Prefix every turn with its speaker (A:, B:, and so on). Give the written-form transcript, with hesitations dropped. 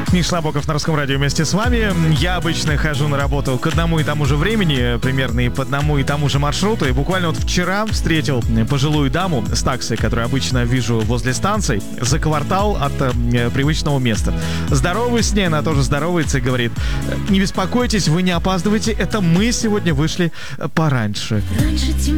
A: Миша Набоков на Русском радио вместе с вами. Я обычно хожу на работу к одному и тому же времени, примерно и по одному и тому же маршруту. И буквально вот вчера встретил пожилую даму с такси, которую обычно вижу возле станций, за квартал от привычного места. Здороваюсь с ней, она тоже здоровается и говорит: не беспокойтесь, вы не опаздываете, это мы сегодня вышли пораньше.